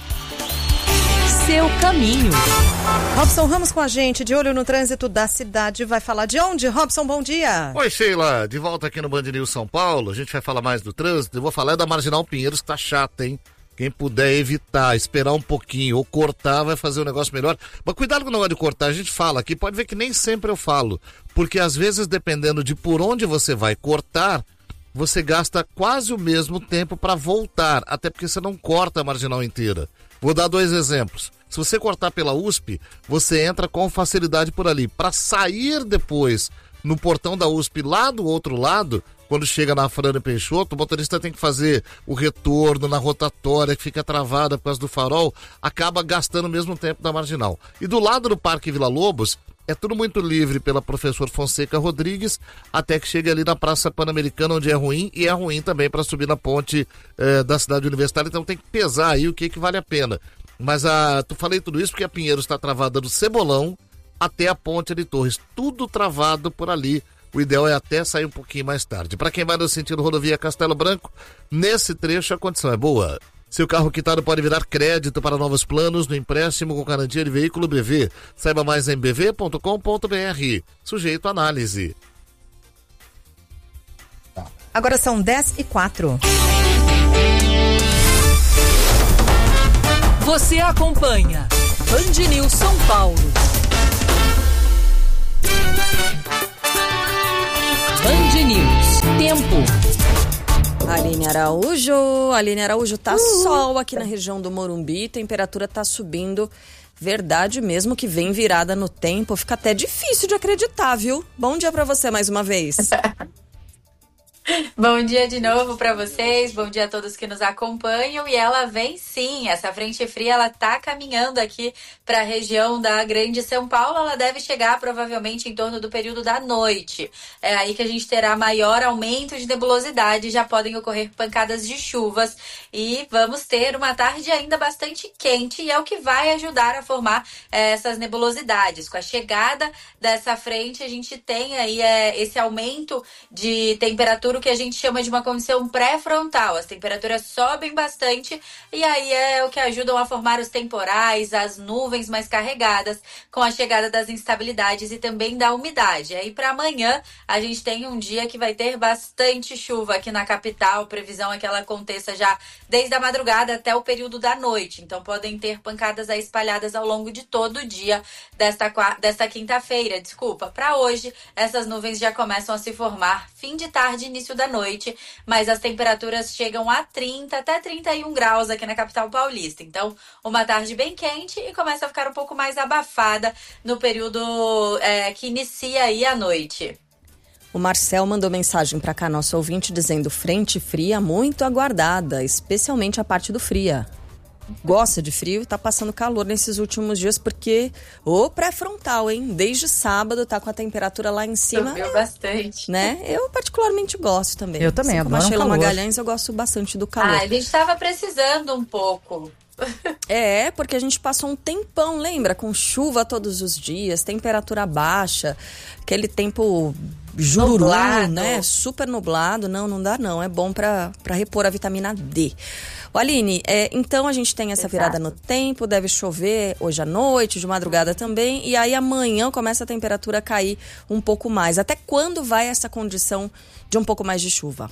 Seu caminho. Robson Ramos com a gente, de olho no trânsito da cidade. Vai falar de onde? Robson, bom dia. Oi, Sheila, de volta aqui no Band News São Paulo. A gente vai falar mais do trânsito. Eu vou falar da Marginal Pinheiros, que tá chata, hein? Quem puder evitar, esperar um pouquinho ou cortar, vai fazer o negócio melhor. Mas cuidado com o negócio de cortar, a gente fala aqui, pode ver que nem sempre eu falo. Porque às vezes, dependendo de por onde você vai cortar, você gasta quase o mesmo tempo para voltar, até porque você não corta a marginal inteira. Vou dar dois exemplos. Se você cortar pela U S P, você entra com facilidade por ali. Para sair depois no portão da U S P lá do outro lado, quando chega na Frana Peixoto, o motorista tem que fazer o retorno na rotatória, que fica travada por causa do farol, acaba gastando o mesmo tempo da marginal. E do lado do Parque Vila Lobos, é tudo muito livre pela professor Fonseca Rodrigues, até que chega ali na Praça Pan-Americana, onde é ruim, e é ruim também para subir na ponte eh, da cidade universitária, então tem que pesar aí o que, que vale a pena. Mas a, tu falei tudo isso porque a Pinheiros está travada do Cebolão até a ponte de Torres, tudo travado por ali. O ideal é até sair um pouquinho mais tarde. Para quem vai no sentido rodovia Castelo Branco, nesse trecho a condição é boa. Seu carro quitado pode virar crédito para novos planos no empréstimo com garantia de veículo B V. Saiba mais em b v ponto com ponto b r. Sujeito à análise. Agora são dez e quatro. Você acompanha Band News São Paulo. Band News. Tempo. Aline Araújo, Aline Araújo, tá uh. sol aqui na região do Morumbi, temperatura tá subindo, verdade mesmo que vem virada no tempo, fica até difícil de acreditar, viu? Bom dia pra você mais uma vez. Bom dia de novo para vocês, bom dia a todos que nos acompanham. E ela vem sim, essa frente fria ela tá caminhando aqui para a região da Grande São Paulo. Ela deve chegar provavelmente em torno do período da noite. É aí que a gente terá maior aumento de nebulosidade, já podem ocorrer pancadas de chuvas e vamos ter uma tarde ainda bastante quente, e é o que vai ajudar a formar é, essas nebulosidades. Com a chegada dessa frente a gente tem aí é, esse aumento de temperatura, o que a gente chama de uma condição pré-frontal. As temperaturas sobem bastante e aí é o que ajudam a formar os temporais, as nuvens mais carregadas com a chegada das instabilidades e também da umidade. Aí para amanhã a gente tem um dia que vai ter bastante chuva aqui na capital. Previsão é que ela aconteça já desde a madrugada até o período da noite. Então podem ter pancadas aí espalhadas ao longo de todo o dia desta, desta quinta-feira. Desculpa, para hoje essas nuvens já começam a se formar fim de tarde, início da noite, mas as temperaturas chegam a trinta até trinta e um graus aqui na capital paulista. Então, uma tarde bem quente e começa a ficar um pouco mais abafada no período é, que inicia aí a noite. O Marcel mandou mensagem para cá, nosso ouvinte, dizendo: frente fria muito aguardada, especialmente a parte do fria. Gosta de frio, tá passando calor nesses últimos dias porque o pré-frontal, hein? Desde sábado tá com a temperatura lá em cima. Subiu bastante. Né? Eu particularmente gosto também. Eu também, assim, como adoro a Sheila um calor. Magalhães, eu gosto bastante do calor. Ah, a gente tava precisando um pouco. É, porque a gente passou um tempão, lembra? Com chuva todos os dias, temperatura baixa, aquele tempo jururu, nublado, né? Super nublado. Não, não dá não. É bom pra, pra repor a vitamina D. O Aline, é, então a gente tem essa Exato. virada no tempo, deve chover hoje à noite, de madrugada também, e aí amanhã começa a temperatura a cair um pouco mais. Até quando vai essa condição de um pouco mais de chuva?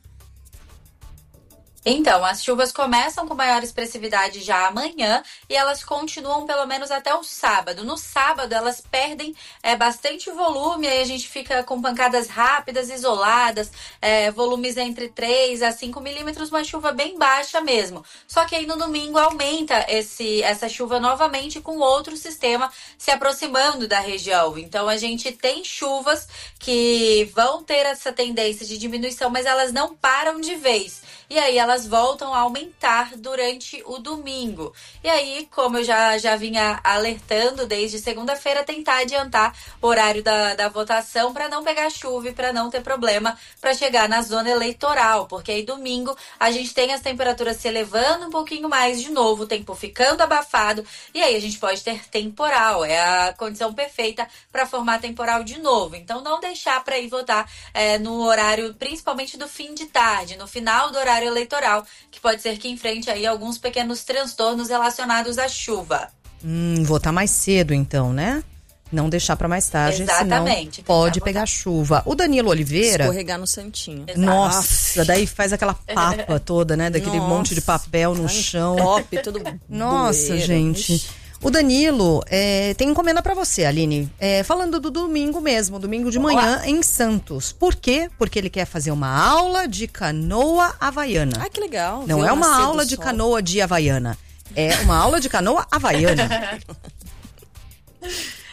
Então, as chuvas começam com maior expressividade já amanhã e elas continuam pelo menos até o sábado. No sábado, elas perdem é, bastante volume, aí a gente fica com pancadas rápidas, isoladas, é, volumes entre três a cinco milímetros, uma chuva bem baixa mesmo. Só que aí no domingo aumenta esse, essa chuva novamente com outro sistema se aproximando da região. Então, a gente tem chuvas que vão ter essa tendência de diminuição, mas elas não param de vez. E aí elas voltam a aumentar durante o domingo. E aí, como eu já, já vinha alertando desde segunda-feira, tentar adiantar o horário da, da votação para não pegar chuva e para não ter problema para chegar na zona eleitoral. Porque aí domingo a gente tem as temperaturas se elevando um pouquinho mais de novo, o tempo ficando abafado e aí a gente pode ter temporal. É a condição perfeita para formar temporal de novo. Então não deixar para ir votar é, no horário, principalmente do fim de tarde, no final do horário eleitoral, que pode ser que enfrente aí alguns pequenos transtornos relacionados à chuva. Hum, votar mais cedo então, né? Não deixar para mais tarde, Exatamente, senão pode pegar chuva. O Danilo Oliveira... Escorregar no santinho. Nossa, daí faz aquela papa toda, né? Daquele Nossa, monte de papel no chão. Top, tudo Nossa, bueiro. gente... Ixi. O Danilo é, tem encomenda pra você, Aline. É, falando do domingo mesmo, domingo de manhã em Santos. Por quê? Porque ele quer fazer uma aula de canoa havaiana. Ah, que legal. Não Viu? é uma Nascer aula do de sol. canoa de havaiana. É uma aula de canoa havaiana.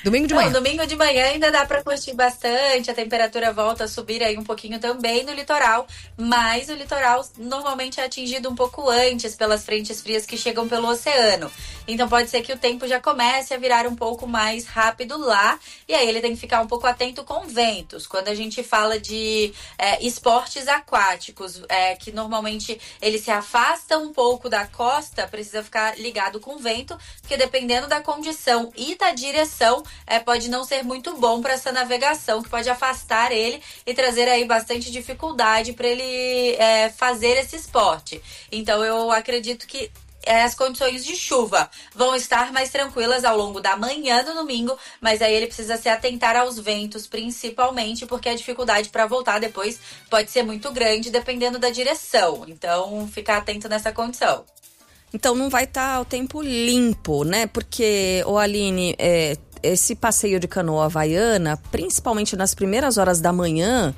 Domingo de Não, manhã. Domingo de manhã ainda dá para curtir bastante, a temperatura volta a subir aí um pouquinho também no litoral, mas o litoral normalmente é atingido um pouco antes pelas frentes frias que chegam pelo oceano. Então pode ser que o tempo já comece a virar um pouco mais rápido lá, e aí ele tem que ficar um pouco atento com ventos. Quando a gente fala de é, esportes aquáticos, é, que normalmente eles se afastam um pouco da costa, precisa ficar ligado com vento, porque dependendo da condição e da direção, É, pode não ser muito bom para essa navegação, que pode afastar ele e trazer aí bastante dificuldade para ele é, fazer esse esporte. Então eu acredito que é, as condições de chuva vão estar mais tranquilas ao longo da manhã do domingo, mas aí ele precisa se atentar aos ventos principalmente, porque a dificuldade para voltar depois pode ser muito grande dependendo da direção. Então ficar atento nessa condição. Então não vai estar tá o tempo limpo, né? Porque, ô Aline, é, esse passeio de canoa havaiana, principalmente nas primeiras horas da manhã,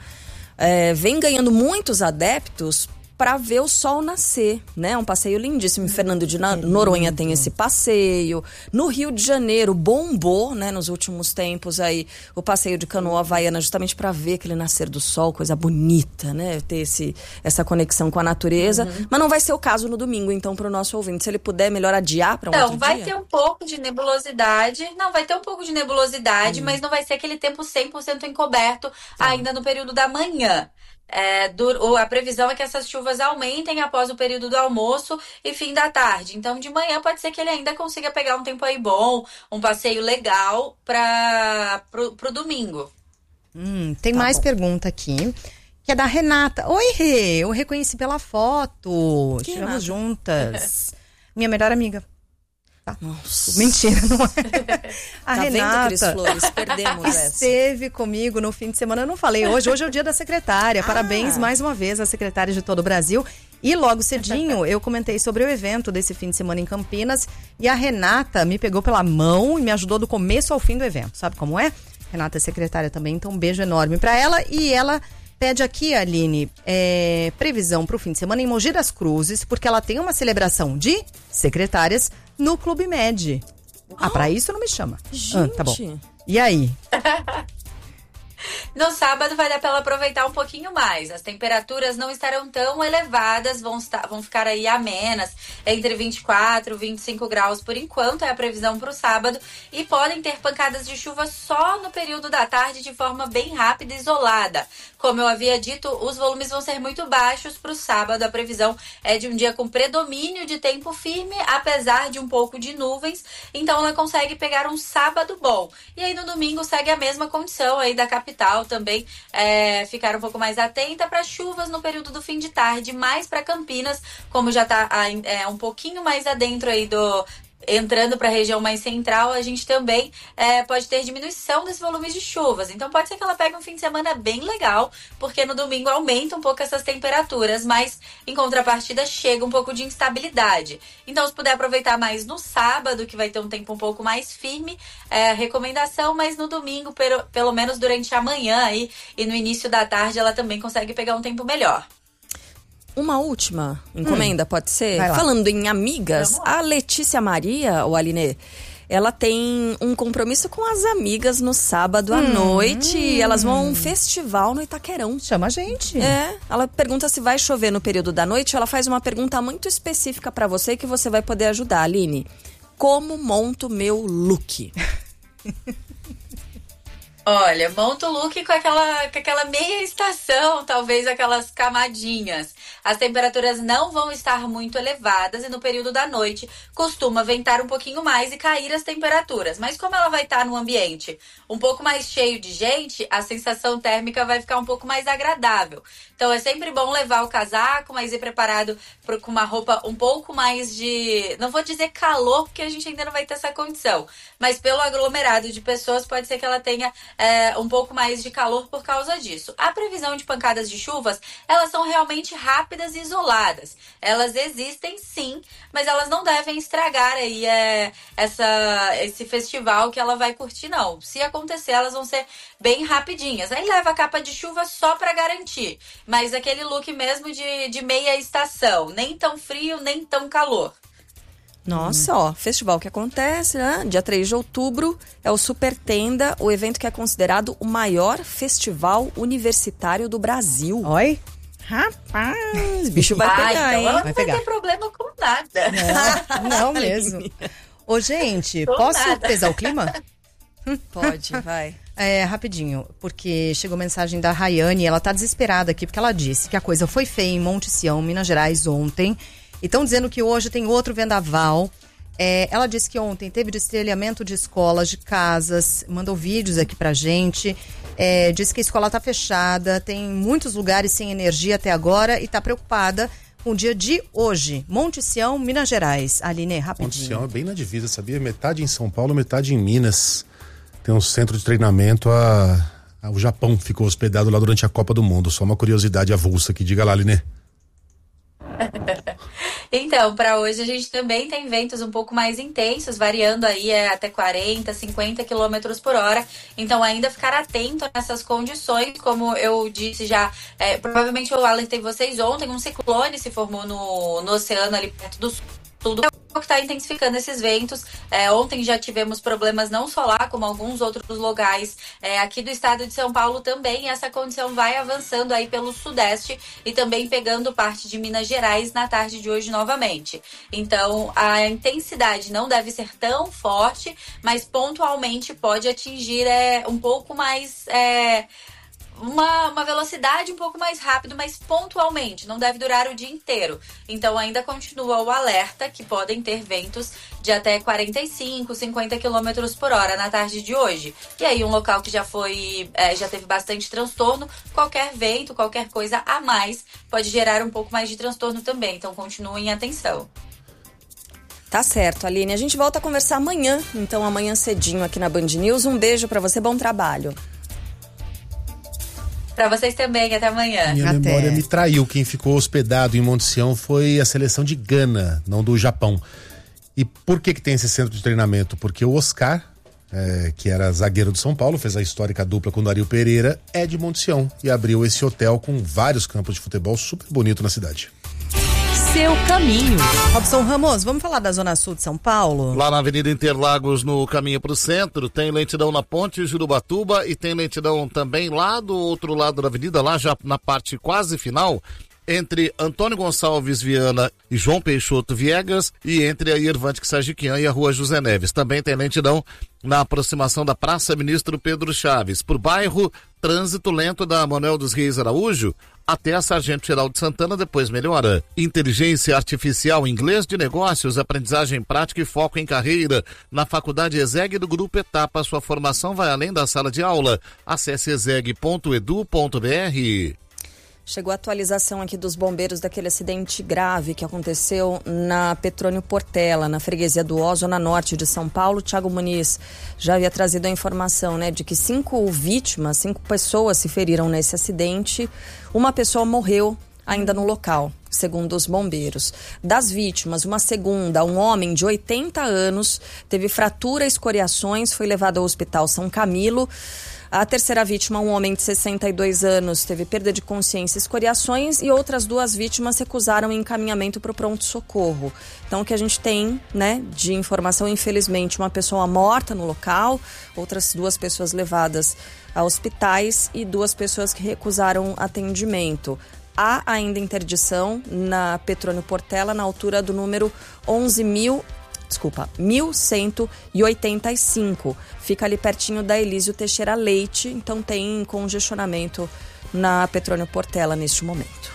é, vem ganhando muitos adeptos para ver o sol nascer, né? Um passeio lindíssimo. Em Fernando de Noronha tem esse passeio. No Rio de Janeiro bombou, né? Nos últimos tempos aí o passeio de canoa havaiana, justamente para ver aquele nascer do sol, coisa bonita, né? Ter esse, essa conexão com a natureza. Uhum. Mas não vai ser o caso no domingo, então, para o nosso ouvinte. Se ele puder, melhor adiar para um então, outro dia. Então, vai ter um pouco de nebulosidade. Não, vai ter um pouco de nebulosidade, uhum. mas não vai ser aquele tempo cem por cento encoberto uhum. ainda no período da manhã. É, do, a previsão é que essas chuvas aumentem após o período do almoço e fim da tarde. Então, de manhã pode ser que ele ainda consiga pegar um tempo aí bom, um passeio legal para pro, pro domingo. Hum, tem tá mais bom. pergunta aqui, que é da Renata. Oi, Rê, eu reconheci pela foto. Que Estivemos nada. juntas. Minha melhor amiga. Tá. Nossa. Mentira, não é? A tá Renata vendo, Cris Flores? Perdemos essa. esteve comigo no fim de semana. Eu não falei hoje. Hoje é o dia da secretária. Parabéns Ah. mais uma vez às secretárias de todo o Brasil. E logo cedinho eu comentei sobre o evento desse fim de semana em Campinas. E a Renata me pegou pela mão e me ajudou do começo ao fim do evento. Sabe como é? Renata é secretária também, então um beijo enorme pra ela. E ela pede aqui, Aline, é, previsão pro fim de semana em Mogi das Cruzes, porque ela tem uma celebração de secretárias no Clube Med. Ah, pra isso não me chama. Gente. Ah, tá bom. E aí? No sábado vai dar para ela aproveitar um pouquinho mais. As temperaturas não estarão tão elevadas, vão, estar, vão ficar aí amenas, entre vinte e quatro e vinte e cinco graus por enquanto, é a previsão para o sábado. E podem ter pancadas de chuva só no período da tarde de forma bem rápida e isolada. Como eu havia dito, os volumes vão ser muito baixos para o sábado. A previsão é de um dia com predomínio de tempo firme, apesar de um pouco de nuvens. Então ela consegue pegar um sábado bom. E aí no domingo segue a mesma condição aí da capital também, é, ficar um pouco mais atenta para chuvas no período do fim de tarde, mais para Campinas, como já está é, um pouquinho mais adentro aí do... entrando para a região mais central, a gente também é, pode ter diminuição desse volume de chuvas. Então pode ser que ela pegue um fim de semana bem legal, porque no domingo aumenta um pouco essas temperaturas, mas em contrapartida chega um pouco de instabilidade. Então se puder aproveitar mais no sábado, que vai ter um tempo um pouco mais firme, é a recomendação, mas no domingo, pelo, pelo menos durante a manhã aí, e no início da tarde, ela também consegue pegar um tempo melhor. Uma última encomenda, Hum. pode ser? Vai lá. Falando em amigas, a Letícia Maria, o Aline, ela tem um compromisso com as amigas no sábado à Hum. noite. Elas vão a um festival no Itaquerão. Chama a gente. É, ela pergunta se vai chover no período da noite. Ela faz uma pergunta muito específica pra você que você vai poder ajudar, Aline. Como monto meu look? Olha, monta o look com aquela, com aquela meia estação, talvez aquelas camadinhas. As temperaturas não vão estar muito elevadas e no período da noite costuma ventar um pouquinho mais e cair as temperaturas. Mas como ela vai estar num ambiente um pouco mais cheio de gente, a sensação térmica vai ficar um pouco mais agradável. Então é sempre bom levar o casaco, mas ir preparado pro, com uma roupa um pouco mais de... Não vou dizer calor, porque a gente ainda não vai ter essa condição. Mas pelo aglomerado de pessoas, pode ser que ela tenha é, um pouco mais de calor por causa disso. A previsão de pancadas de chuvas, elas são realmente rápidas e isoladas. Elas existem sim, mas elas não devem estragar aí é, essa, esse festival que ela vai curtir, não. Se acontecer, elas vão ser bem rapidinhas. Aí leva a capa de chuva só pra garantir. Mas aquele look mesmo de, de meia estação. Nem tão frio, nem tão calor. Nossa, ó, festival que acontece, né? Dia três de outubro, é o Super Tenda, o evento que é considerado o maior festival universitário do Brasil. Oi? Rapaz, bicho vai ah, pegar, então hein? ela não Vai vai pegar. ter problema com nada. Não, não mesmo. Ô, gente, Com posso nada. pesar o clima? Pode, vai. É, rapidinho, porque chegou mensagem da Rayane, ela tá desesperada aqui, porque ela disse que a coisa foi feia em Monte Sião, Minas Gerais, ontem. E estão dizendo que hoje tem outro vendaval. É, ela disse que ontem teve destelhamento de escolas, de casas, mandou vídeos aqui pra gente. É, disse que a escola tá fechada, tem muitos lugares sem energia até agora e tá preocupada com o dia de hoje. Monte Sião, Minas Gerais. Aline, rapidinho. Monte Sião é bem na divisa, sabia? Metade em São Paulo, metade em Minas. Tem um centro de treinamento, a, a, o Japão ficou hospedado lá durante a Copa do Mundo. Só uma curiosidade avulsa aqui, diga lá, Aline. Então, para hoje a gente também tem ventos um pouco mais intensos, variando aí é, até quarenta, cinquenta quilômetros por hora. Então, ainda ficar atento nessas condições. Como eu disse já, é, provavelmente eu alertei vocês ontem, um ciclone se formou no, no oceano ali perto do sul. Tudo que está intensificando esses ventos. É, ontem já tivemos problemas não só lá, como alguns outros locais é, aqui do estado de São Paulo também. E essa condição vai avançando aí pelo sudeste e também pegando parte de Minas Gerais na tarde de hoje novamente. Então, a intensidade não deve ser tão forte, mas pontualmente pode atingir é, um pouco mais... É, Uma, uma velocidade um pouco mais rápido, mas pontualmente, não deve durar o dia inteiro. Então ainda continua o alerta que podem ter ventos de até quarenta e cinco, cinquenta quilômetros por hora na tarde de hoje. E aí um local que já foi, é, já teve bastante transtorno, qualquer vento, qualquer coisa a mais pode gerar um pouco mais de transtorno também. Então continuem atenção. Tá certo, Aline. A gente volta a conversar amanhã, então amanhã cedinho aqui na Band News. Um beijo pra você, bom trabalho. Para vocês também, até amanhã. Minha Até. memória me traiu. Quem ficou hospedado em Monte Sião foi a seleção de Gana, não do Japão. E por que que tem esse centro de treinamento? Porque o Oscar, é, que era zagueiro do São Paulo, fez a histórica dupla com o Dario Pereira, é de Monte Sião e abriu esse hotel com vários campos de futebol super bonito na cidade. Seu caminho. Robson Ramos, vamos falar da Zona Sul de São Paulo? Lá na Avenida Interlagos, no caminho para o centro, tem lentidão na ponte Jurubatuba e tem lentidão também lá do outro lado da avenida, lá já na parte quase final, entre Antônio Gonçalves Viana e João Peixoto Viegas e entre a Irvante Sajiquian e a Rua José Neves. Também tem lentidão na aproximação da Praça Ministro Pedro Chaves. Por bairro, trânsito lento da Manuel dos Reis Araújo até a Sargento Geraldo Santana, depois melhora. Inteligência Artificial, Inglês de Negócios, aprendizagem prática e foco em carreira. Na Faculdade ESEG do Grupo Etapa, sua formação vai além da sala de aula. Acesse exeg ponto edu ponto br. Chegou a atualização aqui dos bombeiros daquele acidente grave que aconteceu na Petrônio Portela, na freguesia do Ó, zona norte de São Paulo. Thiago Muniz já havia trazido a informação, né, de que cinco vítimas, cinco pessoas se feriram nesse acidente. Uma pessoa morreu ainda no local, segundo os bombeiros. Das vítimas, uma segunda, um homem de oitenta anos, teve fratura e escoriações, foi levado ao Hospital São Camilo. A terceira vítima, um homem de sessenta e dois anos, teve perda de consciência e escoriações, e outras duas vítimas recusaram encaminhamento para o pronto-socorro. Então, o que a gente tem, né, de informação, infelizmente, uma pessoa morta no local, outras duas pessoas levadas a hospitais e duas pessoas que recusaram atendimento. Há ainda interdição na Petrônio Portela, na altura do número onze mil... Desculpa, mil cento e oitenta e cinco. Fica ali pertinho da Elísio Teixeira Leite, então tem congestionamento na Petrônio Portela neste momento.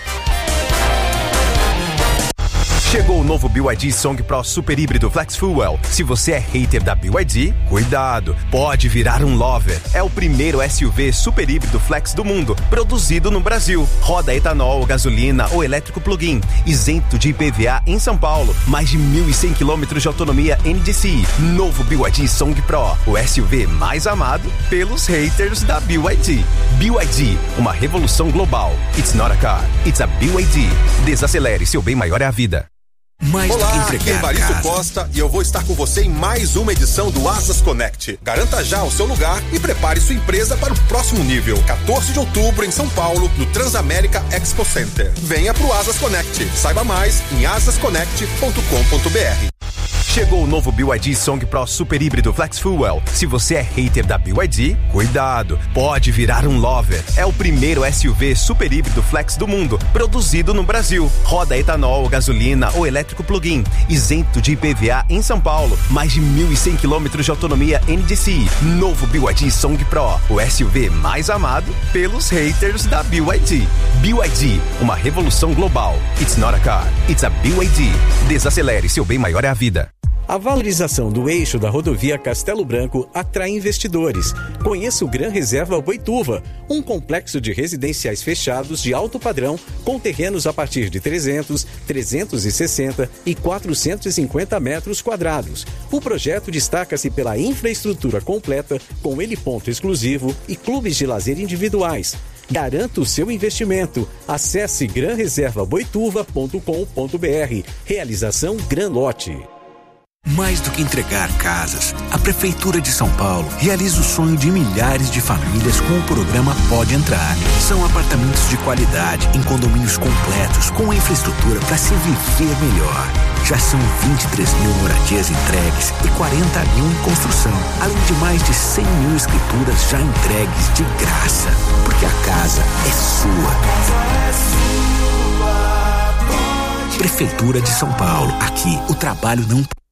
Chegou o novo B Y D Song Pro Super Híbrido Flex Fuel. Se você é hater da B Y D, cuidado, pode virar um lover. É o primeiro S U V super híbrido flex do mundo, produzido no Brasil. Roda etanol, gasolina ou elétrico plug-in, isento de I P V A em São Paulo. Mais de mil e cem quilômetros de autonomia N D C I. Novo B Y D Song Pro, o S U V mais amado pelos haters da B Y D. B Y D, uma revolução global. It's not a car, it's a B Y D. Desacelere, seu bem maior é a vida. Mais Olá, aqui é Evaristo Costa e eu vou estar com você em mais uma edição do Asas Connect. Garanta já o seu lugar e prepare sua empresa para o próximo nível. quatorze de outubro em São Paulo, no Transamérica Expo Center. Venha pro Asas Connect. Saiba mais em asas connect ponto com ponto br. Chegou o novo B Y D Song Pro Super Híbrido Flex Fuel. Se você é hater da B Y D, cuidado, pode virar um lover. É o primeiro S U V super híbrido flex do mundo, produzido no Brasil. Roda etanol, gasolina ou elétrico plug-in, isento de I P V A em São Paulo. Mais de mil e cem quilômetros de autonomia N D C I. Novo B Y D Song Pro, o S U V mais amado pelos haters da B Y D. B Y D, uma revolução global. It's not a car, it's a B Y D. Desacelere, seu bem maior é a vida. A valorização do eixo da rodovia Castelo Branco atrai investidores. Conheça o Gran Reserva Boituva, um complexo de residenciais fechados de alto padrão com terrenos a partir de trezentos, trezentos e sessenta e quatrocentos e cinquenta metros quadrados. O projeto destaca-se pela infraestrutura completa, com heliponto exclusivo e clubes de lazer individuais. Garanta o seu investimento. Acesse gran reserva boituva ponto com ponto br. Realização Gran Lote. Mais do que entregar casas, a Prefeitura de São Paulo realiza o sonho de milhares de famílias com o programa Pode Entrar. São apartamentos de qualidade, em condomínios completos, com infraestrutura para se viver melhor. Já são vinte e três mil moradias entregues e quarenta mil em construção, além de mais de cem mil escrituras já entregues de graça. Porque a casa é sua. Prefeitura de São Paulo. Aqui, o trabalho não